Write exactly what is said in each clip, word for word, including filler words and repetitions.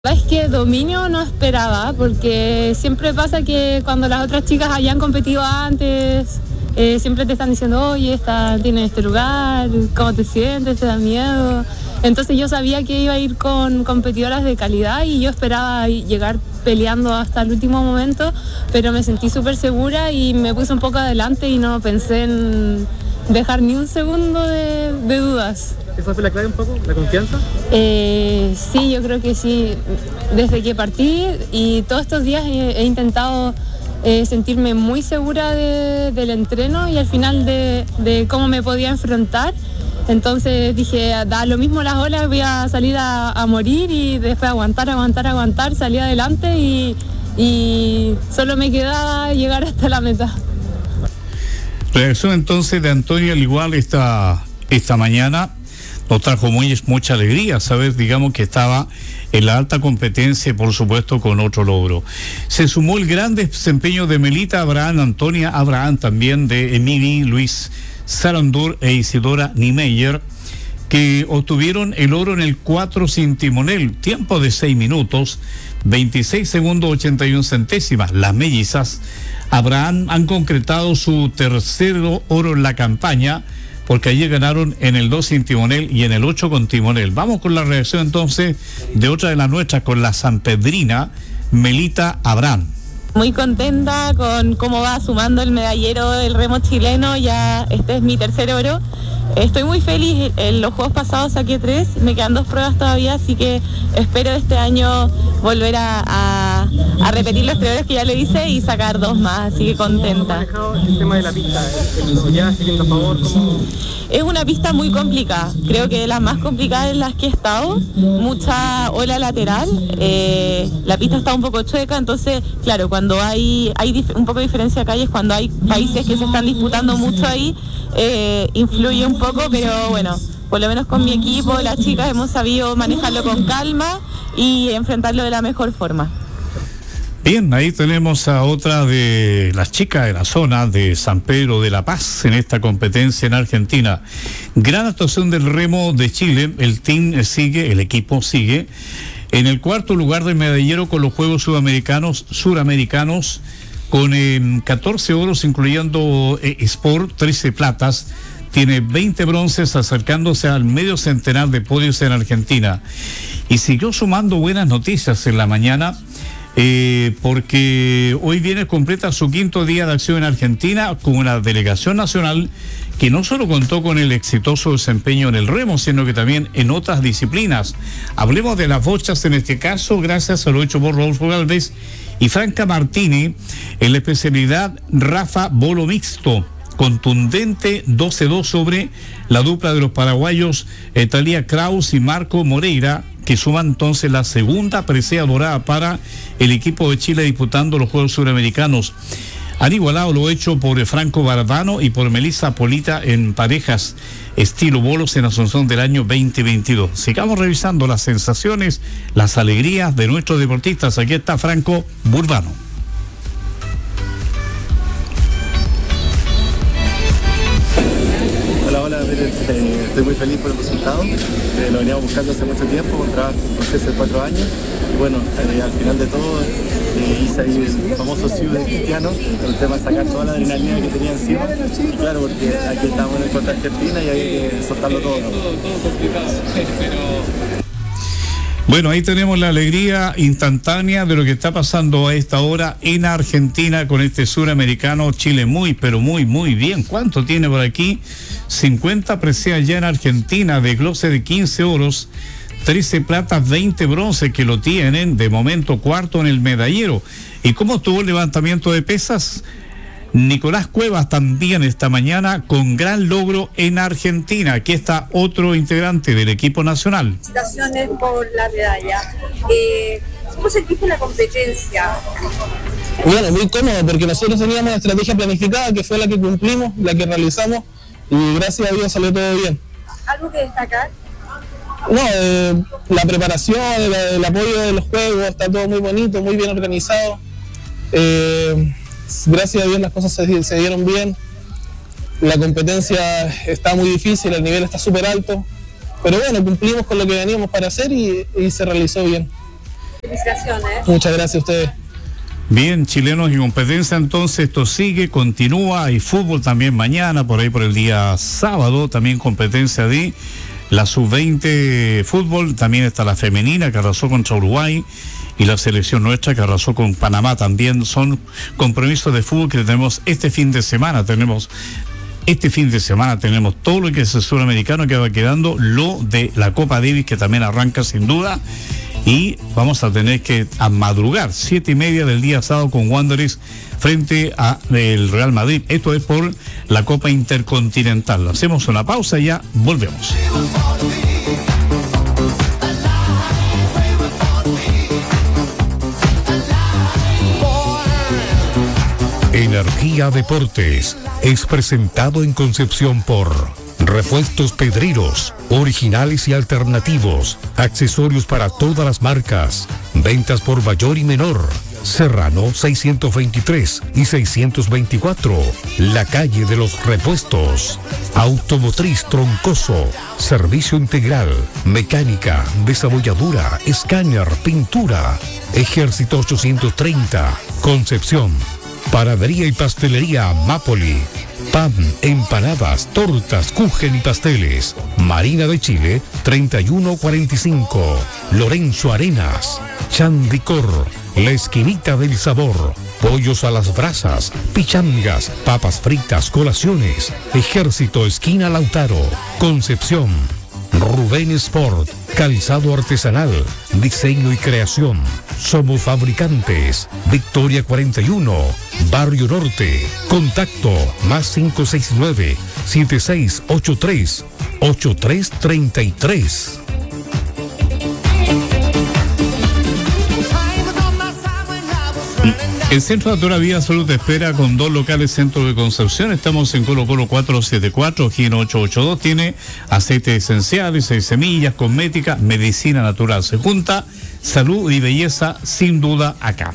La verdad es que dominio no esperaba, porque siempre pasa que cuando las otras chicas hayan competido antes, eh, siempre te están diciendo, oye, esta, tienes este lugar, ¿cómo te sientes? ¿Te da miedo? Entonces yo sabía que iba a ir con competidoras de calidad y yo esperaba llegar peleando hasta el último momento, pero me sentí súper segura y me puse un poco adelante y no pensé en dejar ni un segundo de, de dudas. ¿Esa fue la clave un poco? ¿La confianza? Eh, sí, yo creo que sí. Desde que partí y todos estos días he, he intentado eh, sentirme muy segura de, del entreno y al final de, de cómo me podía enfrentar. Entonces dije, da lo mismo las olas, voy a salir a, a morir y después aguantar, aguantar, aguantar, salí adelante y, y solo me quedaba llegar hasta la meta. Reacción entonces de Antonia al igual esta, esta mañana. Nos trajo muy, mucha alegría saber, digamos, que estaba en la alta competencia y, por supuesto, con otro logro. Se sumó el gran desempeño de Melita Abraham, Antonia Abraham, también de Emily, Luis Sarandur e Isidora Niemeyer, que obtuvieron el oro en el cuatro sin timonel, tiempo de seis minutos, veintiséis segundos ochenta y una centésimas. Las mellizas Abraham han concretado su tercero oro en la campaña, porque ayer ganaron en el dos sin timonel y en el ocho con timonel. Vamos con la reacción entonces de otra de las nuestras, con la sanpedrina Melita Abraham. Muy contenta con cómo va sumando el medallero del remo chileno, ya este es mi tercer oro. Estoy muy feliz, en los juegos pasados saqué tres, me quedan dos pruebas todavía, así que espero este año volver a, a, a repetir los tres oros que ya le hice y sacar dos más, así que contenta. ¿Cómo has manejado el tema de la pista? ¿Lo llevas siguiendo a favor? ¿Cómo? Es una pista muy complicada, creo que de las más complicadas en las que he estado, mucha ola lateral, eh, la pista está un poco chueca, entonces claro, cuando hay, hay dif- un poco de diferencia de calles, cuando hay países que se están disputando mucho ahí, eh, influye un poco, pero bueno, por lo menos con mi equipo, las chicas hemos sabido manejarlo con calma y enfrentarlo de la mejor forma. Bien, ahí tenemos a otra de las chicas de la zona de San Pedro de la Paz en esta competencia en Argentina. Gran actuación del remo de Chile, el team sigue, el equipo sigue en el cuarto lugar del medallero con los Juegos Sudamericanos, Suramericanos, con eh, catorce oros, incluyendo eh, Sport, trece platas. Tiene veinte bronces, acercándose al medio centenar de podios en Argentina. Y siguió sumando buenas noticias en la mañana, eh, porque hoy viene completa su quinto día de acción en Argentina con una delegación nacional que no solo contó con el exitoso desempeño en el remo, sino que también en otras disciplinas. Hablemos de las bochas en este caso, gracias a lo hecho por Rodolfo Galvez y Franca Martini, en la especialidad Rafa Bolo Mixto. Contundente doce dos sobre la dupla de los paraguayos eh, Talía Kraus y Marco Moreira, que suman entonces la segunda presea dorada para el equipo de Chile disputando los Juegos Suramericanos. Han igualado lo hecho por Franco Bardano y por Melissa Polita en parejas estilo bolos en Asunción del año veinte veintidós. Sigamos revisando las sensaciones, las alegrías de nuestros deportistas. Aquí está Franco Bardano. Eh, estoy muy feliz por el resultado, eh, lo veníamos buscando hace mucho tiempo, con trabajo, un proceso de cuatro años y bueno, eh, al final de todo eh, hice ahí el famoso Ciudad de Cristiano, el tema de sacar toda la adrenalina que tenía encima y claro, porque aquí estamos en el contra Argentina y hay que soltarlo todo. Bueno, ahí tenemos la alegría instantánea de lo que está pasando a esta hora en Argentina con este suramericano. Chile muy, pero muy, muy bien. ¿Cuánto tiene por aquí? cincuenta preseas ya en Argentina, de glose de quince oros, trece platas, veinte bronces que lo tienen, de momento cuarto en el medallero. ¿Y cómo estuvo el levantamiento de pesas? Nicolás Cuevas también esta mañana con gran logro en Argentina. Aquí está otro integrante del equipo nacional. Felicitaciones por la medalla. Eh, ¿Cómo sentiste la competencia? Bueno, muy cómodo porque nosotros teníamos una estrategia planificada que fue la que cumplimos, la que realizamos y gracias a Dios salió todo bien. ¿Algo que destacar? No, eh, la preparación, el, el apoyo de los juegos, está todo muy bonito, muy bien organizado. Eh, Gracias a Dios las cosas se, se dieron bien. La competencia está muy difícil, el nivel está súper alto. Pero bueno, cumplimos con lo que veníamos para hacer y, y se realizó bien. Felicitaciones. Muchas gracias a ustedes. Bien, chilenos y competencia, entonces esto sigue, continúa, hay fútbol también mañana, por ahí por el día sábado, también competencia de la sub veinte fútbol, también está la femenina que arrasó contra Uruguay y la selección nuestra que arrasó con Panamá, también son compromisos de fútbol que tenemos este fin de semana, tenemos este fin de semana tenemos todo lo que es el suramericano que va quedando, lo de la Copa Davis que también arranca sin duda. Y vamos a tener que a madrugar, siete y media del día sábado con Wanderers frente a el Real Madrid. Esto es por la Copa Intercontinental. Hacemos una pausa y ya volvemos. Energía Deportes es presentado en Concepción por Repuestos Pedreros, originales y alternativos, accesorios para todas las marcas, ventas por mayor y menor. Serrano seiscientos veintitrés y seiscientos veinticuatro, la calle de los repuestos. Automotriz Troncoso, servicio integral, mecánica, desabolladura, escáner, pintura. Ejército ochocientos treinta, Concepción. Panadería y pastelería Mapoli. Pan, empanadas, tortas, kuchen y pasteles. Marina de Chile, treinta y uno cuarenta y cinco. Lorenzo Arenas. Chandicor, la esquinita del sabor. Pollos a las brasas, pichangas, papas fritas, colaciones. Ejército, esquina Lautaro. Concepción. Rubén Sport, calzado artesanal, diseño y creación. Somos fabricantes. Victoria cuarenta y uno, Barrio Norte. Contacto más cinco seis nueve, siete seis ocho tres, ocho tres tres tres. El Centro Natura Vida Salud te espera con dos locales Centro de Concepción. Estamos en Colo Colo cuatrocientos setenta y cuatro, Gino ochocientos ochenta y dos. Tiene aceites esenciales, seis semillas, cosmética, medicina natural. Se junta salud y belleza sin duda acá.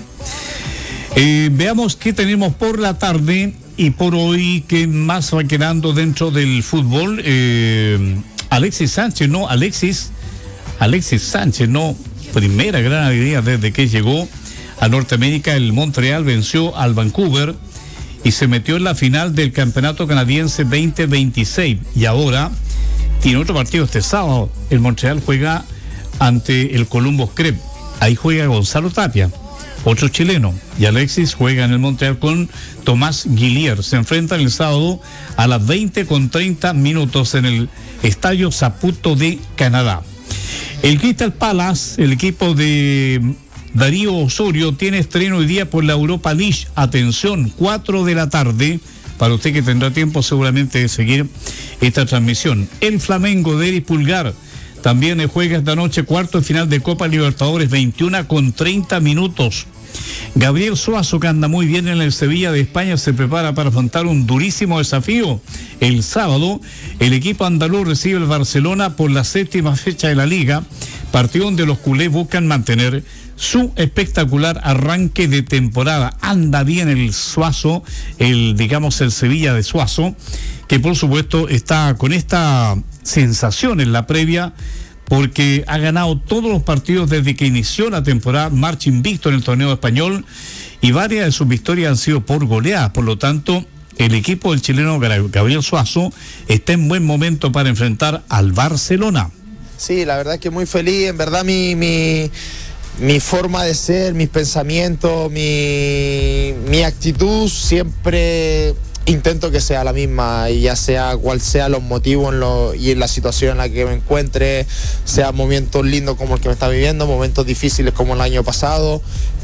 Eh, veamos qué tenemos por la tarde y por hoy, qué más va quedando dentro del fútbol. Eh, Alexis Sánchez, no, Alexis, Alexis Sánchez, no, primera gran alegría desde que llegó a Norteamérica. El Montreal venció al Vancouver y se metió en la final del Campeonato Canadiense veinte veintiséis. Y ahora tiene otro partido este sábado. El Montreal juega ante el Columbus Crew. Ahí juega Gonzalo Tapia, otro chileno. Y Alexis juega en el Montreal con Tomás Guillier. Se enfrentan el sábado a las veinte con treinta minutos en el Estadio Saputo de Canadá. El Crystal Palace, el equipo de Darío Osorio, tiene estreno hoy día por la Europa League. Atención, cuatro de la tarde, para usted que tendrá tiempo seguramente de seguir esta transmisión. El Flamengo de Eric Pulgar también juega esta noche cuarto de final de Copa Libertadores, veintiuno con treinta minutos. Gabriel Suazo, que anda muy bien en el Sevilla de España, se prepara para afrontar un durísimo desafío. El sábado, el equipo andaluz recibe el Barcelona por la séptima fecha de la Liga, partido donde los culés buscan mantener su espectacular arranque de temporada. Anda bien el Suazo, el digamos el Sevilla de Suazo, que por supuesto está con esta sensación en la previa, porque ha ganado todos los partidos desde que inició la temporada, marcha invicto en el torneo español, y varias de sus victorias han sido por goleadas. Por lo tanto, el equipo del chileno Gabriel Suazo está en buen momento para enfrentar al Barcelona. Sí, la verdad es que muy feliz. En verdad mi, mi, mi forma de ser, mis pensamientos, mi, mi actitud siempre intento que sea la misma, y ya sea cual sea los motivos en lo, y en la situación en la que me encuentre, sea momentos lindos como el que me está viviendo, momentos difíciles como el año pasado.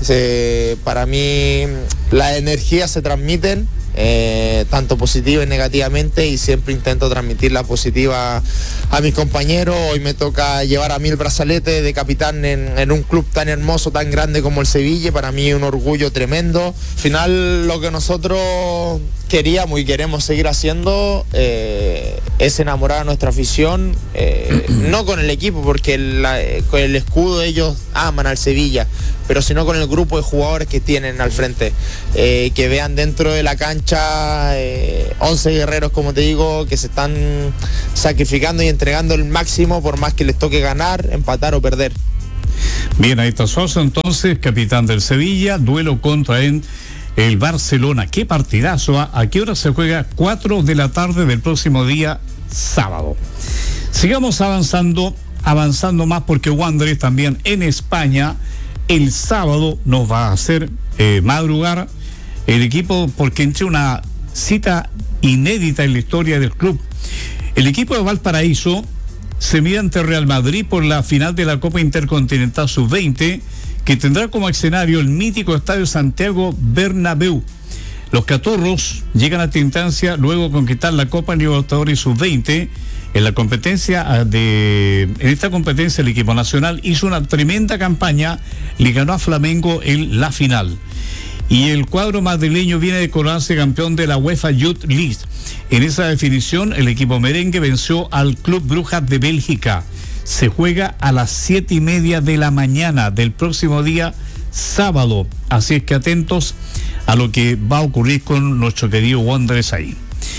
Eh, para mí las energías se transmiten, eh, tanto positiva y negativamente, y siempre intento transmitir la positiva a mis compañeros. Hoy me toca llevar a mí el brazalete de capitán en, en un club tan hermoso, tan grande como el Sevilla. Para mí es un orgullo tremendo. Al final lo que nosotros queríamos y queremos seguir haciendo eh, es enamorar a nuestra afición, eh, no con el equipo, porque la, con el escudo ellos aman al Sevilla, pero sino con el grupo de jugadores que tienen al frente, eh, que vean dentro de la cancha eh, once guerreros, como te digo, que se están sacrificando y entregando el máximo por más que les toque ganar, empatar o perder. Bien, ahí está Suazo entonces, capitán del Sevilla, duelo contra el, el Barcelona. Qué partidazo, ¿eh? ¿A qué hora se juega? Cuatro de la tarde del próximo día, sábado. Sigamos avanzando, avanzando más porque Wanderers también en España el sábado nos va a hacer eh, madrugar el equipo porque entre una cita inédita en la historia del club. El equipo de Valparaíso se mide ante Real Madrid por la final de la Copa Intercontinental sub veinte, que tendrá como escenario el mítico Estadio Santiago Bernabéu. Los catorros llegan a esta instancia luego de conquistar la Copa Libertadores sub veinte. En la competencia de, en esta competencia el equipo nacional hizo una tremenda campaña, le ganó a Flamengo en la final. Y el cuadro madrileño viene de coronarse campeón de la UEFA Youth League. En esa definición, el equipo merengue venció al Club Brujas de Bélgica. Se juega a las siete y media de la mañana del próximo día, sábado. Así es que atentos a lo que va a ocurrir con nuestro querido Wanderers ahí.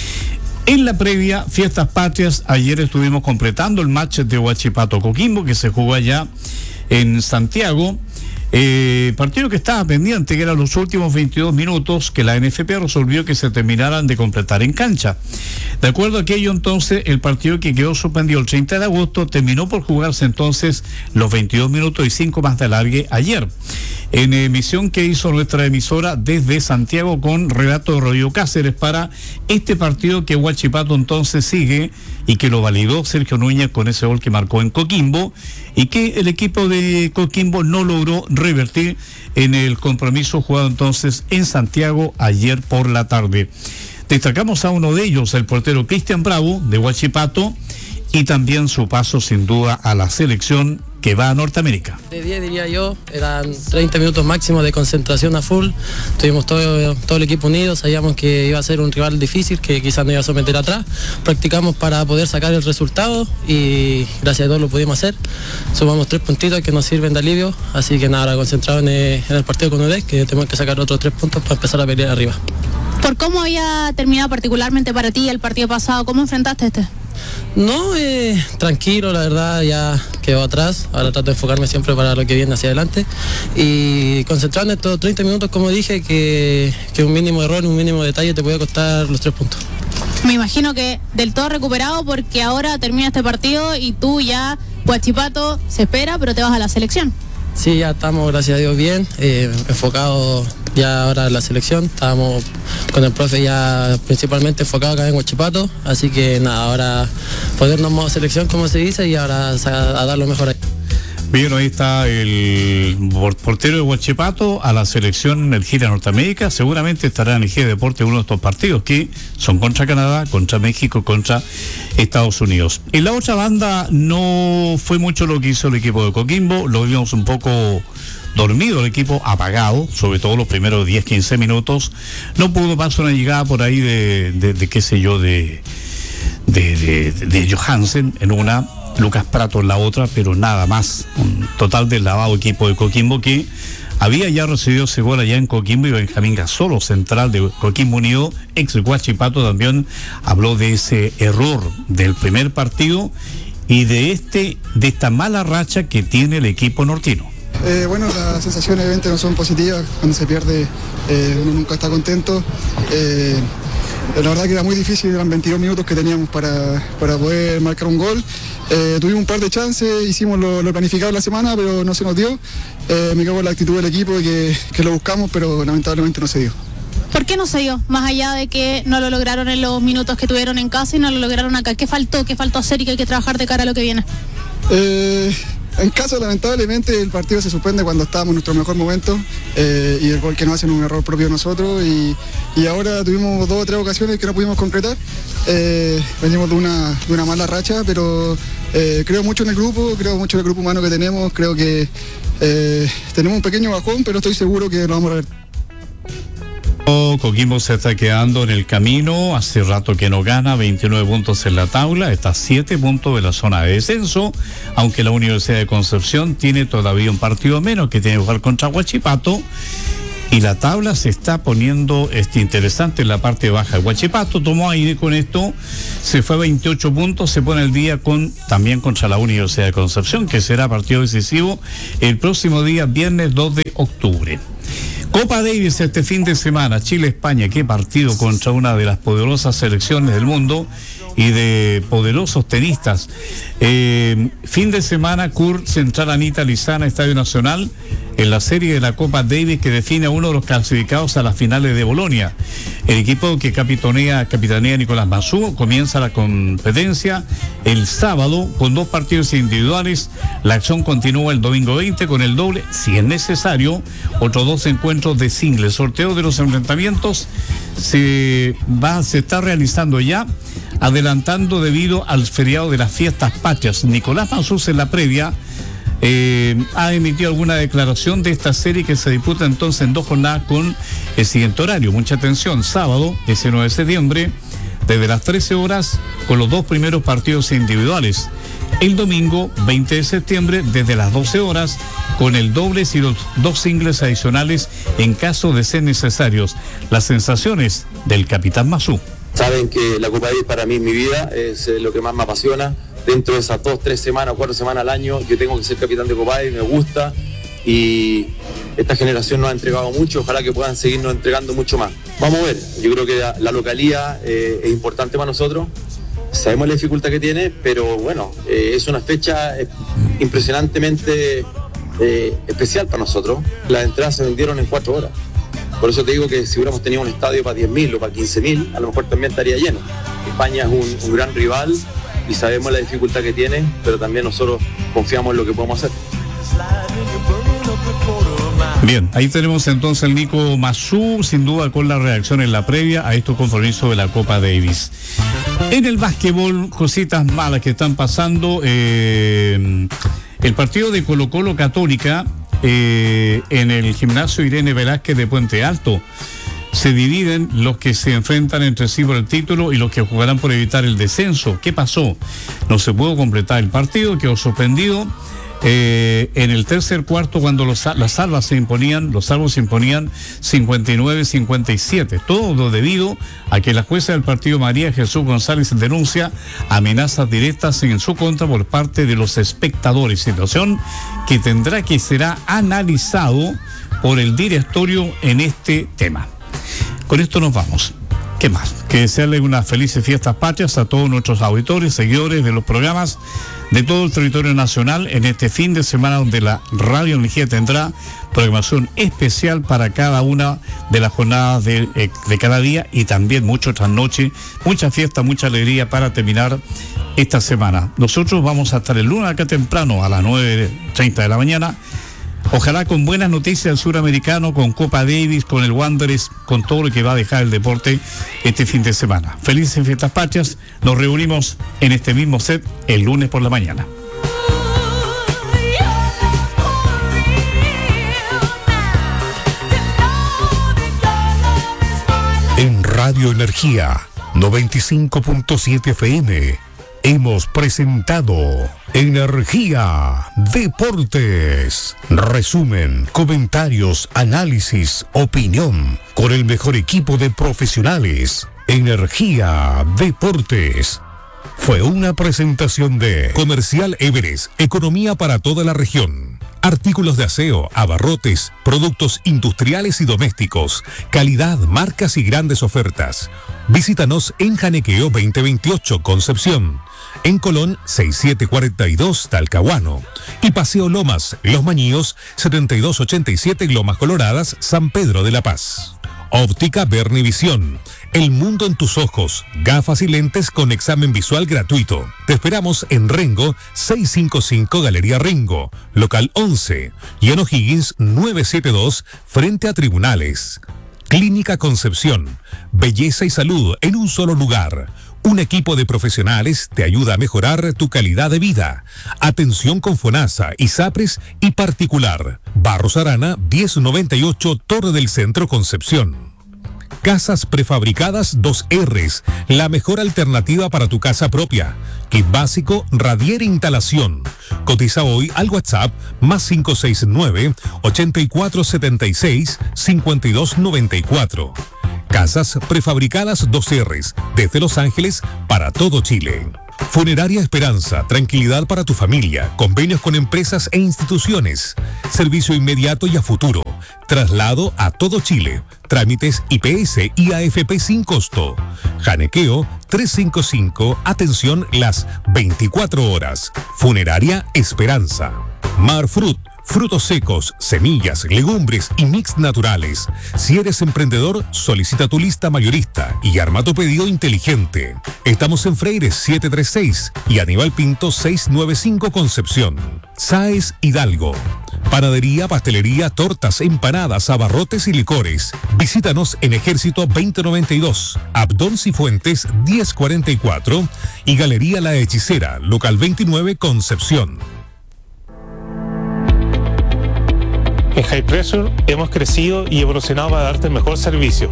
En la previa, Fiestas Patrias, ayer estuvimos completando el match de Huachipato Coquimbo, que se jugó allá en Santiago. Eh, partido que estaba pendiente, que eran los últimos veintidós minutos que la N F P resolvió que se terminaran de completar en cancha. De acuerdo a aquello, entonces, el partido que quedó suspendido el treinta de agosto terminó por jugarse entonces los veintidós minutos y cinco más de alargue ayer. En emisión que hizo nuestra emisora desde Santiago con relato de Rodrigo Cáceres para este partido que Huachipato entonces sigue y que lo validó Sergio Núñez con ese gol que marcó en Coquimbo y que el equipo de Coquimbo no logró revertir en el compromiso jugado entonces en Santiago ayer por la tarde. Destacamos a uno de ellos, el portero Cristian Bravo de Huachipato, y también su paso sin duda a la selección que va a Norteamérica. De diez diría yo, eran treinta minutos máximo de concentración a full, tuvimos todo, todo el equipo unido, sabíamos que iba a ser un rival difícil, que quizás nos iba a someter atrás, practicamos para poder sacar el resultado y gracias a Dios lo pudimos hacer, sumamos tres puntitos que nos sirven de alivio, así que nada, ahora concentrado en el, en el partido con U D E C, que tenemos que sacar otros tres puntos para empezar a pelear arriba. ¿Por cómo había terminado particularmente para ti el partido pasado? ¿Cómo enfrentaste este? No, eh, tranquilo, la verdad, ya quedó atrás. Ahora trato de enfocarme siempre para lo que viene hacia adelante y concentrarme en estos treinta minutos, como dije, que, que un mínimo error, un mínimo detalle te puede costar los tres puntos. Me imagino que del todo recuperado porque ahora termina este partido y tú ya, Huachipato se espera, pero te vas a la selección. Sí, ya estamos, gracias a Dios, bien, eh, enfocados ya ahora en la selección, estábamos con el profe ya principalmente enfocados acá en Huachipato, así que nada, ahora ponernos modo selección como se dice y ahora a, a dar lo mejor ahí. Bien, ahí está el portero de Huachipato a la selección en el gira Norteamérica. Seguramente estará en el G Deporte uno de estos partidos que son contra Canadá, contra México, contra Estados Unidos. En la otra banda no fue mucho lo que hizo el equipo de Coquimbo, lo vimos un poco dormido, el equipo apagado, sobre todo los primeros diez, quince minutos. No pudo pasar una llegada por ahí de, de, de qué sé yo, de, de, de, de Johansen en una, Lucas Prato en la otra, pero nada más. Un total del lavado equipo de Coquimbo que había ya recibido ese gol allá en Coquimbo, y Benjamín Gasolo, central de Coquimbo Unido, ex Huachipato, también habló de ese error del primer partido y de este de esta mala racha que tiene el equipo nortino. Eh, bueno, las sensaciones obviamente no son positivas. Cuando se pierde eh, uno nunca está contento. Eh, la verdad que era muy difícil, eran veintidós minutos que teníamos para, para poder marcar un gol. Eh, tuvimos un par de chances, hicimos lo, lo planificado la semana, pero no se nos dio. Eh, me cago en la actitud del equipo y que, que lo buscamos, pero lamentablemente no se dio. ¿Por qué no se dio? Más allá de que no lo lograron en los minutos que tuvieron en casa y no lo lograron acá. ¿Qué faltó? ¿Qué faltó hacer y que hay que trabajar de cara a lo que viene? Eh, en casa, lamentablemente, el partido se suspende cuando estábamos en nuestro mejor momento eh, y el gol que nos hacen un error propio de nosotros y, y ahora tuvimos dos o tres ocasiones que no pudimos concretar. Eh, venimos de una, de una mala racha, pero eh, creo mucho en el grupo, creo mucho en el grupo humano que tenemos, creo que eh, tenemos un pequeño bajón, pero estoy seguro que lo vamos a ver. Coquimbo se está quedando en el camino, hace rato que no gana, veintinueve puntos en la tabla, está a siete puntos de la zona de descenso, aunque la Universidad de Concepción tiene todavía un partido menos que tiene que jugar contra Huachipato, y la tabla se está poniendo este, interesante en la parte baja. El Huachipato tomó aire con esto, se fue a veintiocho puntos, se pone el día con también contra la Universidad de Concepción, que será partido decisivo el próximo día, viernes dos de octubre. Copa Davis este fin de semana, Chile-España, qué partido contra una de las poderosas selecciones del mundo y de poderosos tenistas. Eh, fin de semana, Kurt Central Anita Lizana, Estadio Nacional, en la serie de la Copa Davis que define a uno de los clasificados a las finales de Bolonia. El equipo que capitonea, capitanea Nicolás Massú comienza la competencia el sábado con dos partidos individuales. La acción continúa el domingo veinte con el doble, si es necesario, otros dos encuentros de singles. Sorteo de los enfrentamientos se va, se está realizando ya, adelantando debido al feriado de las fiestas patrias. Nicolás Massú en la previa Eh, ha emitido alguna declaración de esta serie que se disputa entonces en dos jornadas con el siguiente horario. Mucha atención, sábado diecinueve de septiembre desde las trece horas con los dos primeros partidos individuales. El domingo veinte de septiembre desde las doce horas con el dobles y los dos singles adicionales en caso de ser necesarios. Las sensaciones del capitán Massú. Saben que la Copa Davis para mí es mi vida, es lo que más me apasiona. Dentro de esas dos, tres semanas, cuatro semanas al año, yo tengo que ser capitán de Copa Davis, me gusta, y esta generación nos ha entregado mucho, ojalá que puedan seguirnos entregando mucho más. Vamos a ver, yo creo que la, la localía eh, es importante para nosotros, sabemos la dificultad que tiene, pero bueno, eh, es una fecha eh, impresionantemente eh, especial para nosotros. Las entradas se vendieron en cuatro horas, por eso te digo que si hubiéramos tenido un estadio para diez mil o para quince mil, a lo mejor también estaría lleno. España es un, un gran rival y sabemos la dificultad que tiene, pero también nosotros confiamos en lo que podemos hacer. Bien, ahí tenemos entonces el Nico Massú, sin duda con la reacción en la previa a estos compromisos de la Copa Davis. En el básquetbol, cositas malas que están pasando. Eh, el partido de Colo Colo Católica eh, en el gimnasio Irene Velázquez de Puente Alto. Se dividen los que se enfrentan entre sí por el título y los que jugarán por evitar el descenso. ¿Qué pasó? No se pudo completar el partido, quedó suspendido. Eh, en el tercer cuarto, cuando los, las salvas se imponían, los salvos se imponían cincuenta y nueve a cincuenta y siete. Todo debido a que la jueza del partido, María Jesús González, denuncia amenazas directas en su contra por parte de los espectadores. Situación que tendrá que será analizado por el directorio en este tema. Con esto nos vamos. ¿Qué más? Que desearle unas felices fiestas patrias a todos nuestros auditores, seguidores de los programas de todo el territorio nacional en este fin de semana donde la Radio Energía tendrá programación especial para cada una de las jornadas de, eh, de cada día y también mucho trasnoche, mucha fiesta, mucha alegría para terminar esta semana. Nosotros vamos a estar el lunes acá temprano a las nueve treinta de la mañana. Ojalá con buenas noticias del suramericano, con Copa Davis, con el Wanderers, con todo lo que va a dejar el deporte este fin de semana. Felices fiestas patrias, nos reunimos en este mismo set el lunes por la mañana. En Radio Energía noventa y cinco punto siete F M hemos presentado Energía Deportes. Resumen, comentarios, análisis, opinión, con el mejor equipo de profesionales. Energía Deportes. Fue una presentación de Comercial Everest, economía para toda la región. Artículos de aseo, abarrotes, productos industriales y domésticos, calidad, marcas y grandes ofertas. Visítanos en Janequeo veinte veintiocho, Concepción. En Colón sesenta y siete cuarenta y dos, Talcahuano. Y Paseo Lomas, Los Mañíos setenta y dos ochenta y siete, Lomas Coloradas, San Pedro de la Paz. Óptica Vernivisión. El mundo en tus ojos. Gafas y lentes con examen visual gratuito. Te esperamos en Rengo seiscientos cincuenta y cinco, Galería Rengo, local once. Y en O'Higgins novecientos setenta y dos, frente a Tribunales. Clínica Concepción. Belleza y salud en un solo lugar. Un equipo de profesionales te ayuda a mejorar tu calidad de vida. Atención con FONASA, ISAPRES y particular. Barros Arana, diez noventa y ocho, Torre del Centro, Concepción. Casas prefabricadas dos R's, la mejor alternativa para tu casa propia. Kit básico, radier e instalación. Cotiza hoy al WhatsApp más cinco seis nueve, ocho cuatro siete seis, cinco dos nueve cuatro. Casas prefabricadas dos R's, desde Los Ángeles para todo Chile. Funeraria Esperanza, tranquilidad para tu familia, convenios con empresas e instituciones, servicio inmediato y a futuro, traslado a todo Chile, trámites I P S y A F P sin costo. Janequeo trescientos cincuenta y cinco, atención las veinticuatro horas. Funeraria Esperanza. Marfrut, frutos secos, semillas, legumbres y mix naturales. Si eres emprendedor, solicita tu lista mayorista y arma tu pedido inteligente. Estamos en Freire setecientos treinta y seis y Aníbal Pinto seiscientos noventa y cinco Concepción. Sáez Hidalgo. Panadería, pastelería, tortas, empanadas, abarrotes y licores. Visítanos en Ejército veinte noventa y dos, Abdón Cifuentes diez cuarenta y cuatro y Galería La Hechicera, local veintinueve Concepción. En High Pressure hemos crecido y evolucionado para darte el mejor servicio.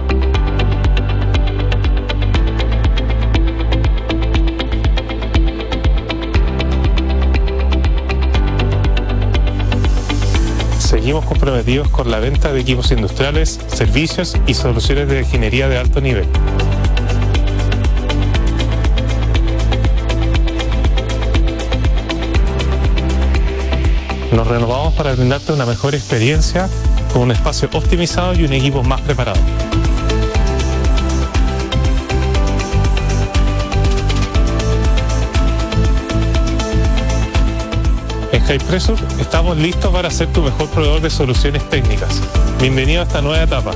Seguimos comprometidos con la venta de equipos industriales, servicios y soluciones de ingeniería de alto nivel. Nos renovamos para brindarte una mejor experiencia con un espacio optimizado y un equipo más preparado. En High Pressure estamos listos para ser tu mejor proveedor de soluciones técnicas. Bienvenido a esta nueva etapa.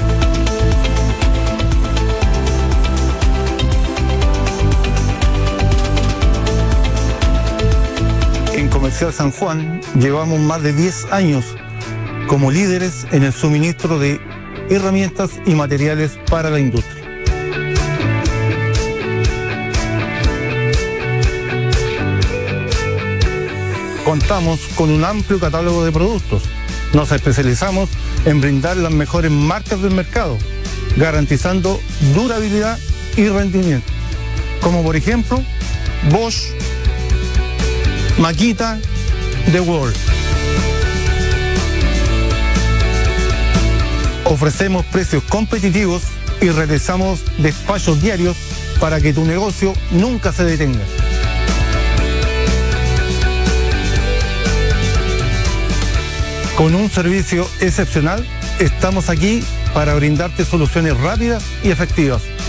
En Comercial San Juan llevamos más de diez años como líderes en el suministro de herramientas y materiales para la industria. Contamos con un amplio catálogo de productos. Nos especializamos en brindar las mejores marcas del mercado, garantizando durabilidad y rendimiento, como por ejemplo Bosch, Makita, The World. Ofrecemos precios competitivos y realizamos despachos diarios para que tu negocio nunca se detenga. Con un servicio excepcional, estamos aquí para brindarte soluciones rápidas y efectivas